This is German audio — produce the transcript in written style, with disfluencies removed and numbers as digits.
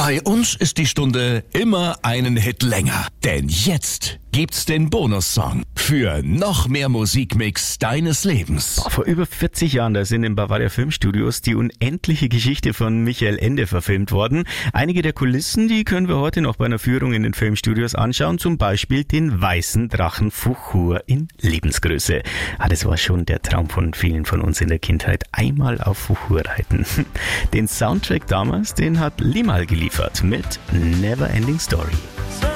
Bei uns ist die Stunde immer einen Hit länger. Denn jetzt gibt's den Bonussong für noch mehr Musikmix deines Lebens. Vor über 40 Jahren, da sind in Bavaria Filmstudios die unendliche Geschichte von Michael Ende verfilmt worden. Einige der Kulissen, die können wir heute noch bei einer Führung in den Filmstudios anschauen. Zum Beispiel den weißen Drachen Fuchur in Lebensgröße. Das war schon der Traum von vielen von uns in der Kindheit. Einmal auf Fuchur reiten. Den Soundtrack damals, den hat Limahl geliefert mit Never Ending Story.